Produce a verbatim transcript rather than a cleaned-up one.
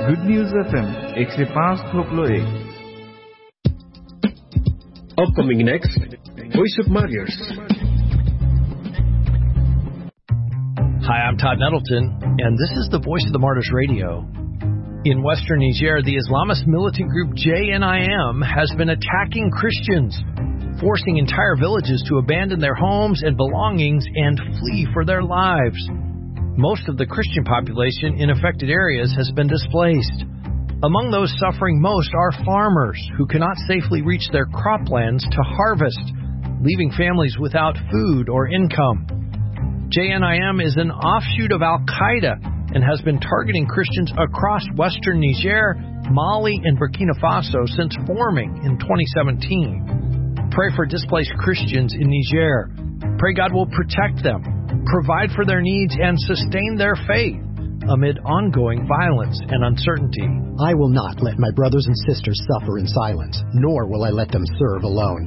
Good news FM एक सौ पाँच थोपलो एक. Upcoming next, Voice of Martyrs. Hi, I'm Todd Nettleton, and this is the Voice of the Martyrs Radio. In western Niger, the Islamist militant group J N I M has been attacking Christians, forcing entire villages to abandon their homes and belongings and flee for their lives. Most of the Christian population in affected areas has been displaced. Among those suffering most are farmers who cannot safely reach their croplands to harvest, leaving families without food or income. J N I M is an offshoot of Al-Qaeda and has been targeting Christians across western Niger, Mali, and Burkina Faso since forming in twenty seventeen. Pray for displaced Christians in Niger. Pray God will protect them, provide for their needs, and sustain their faith amid ongoing violence and uncertainty. I will not let my brothers and sisters suffer in silence, nor will I let them serve alone.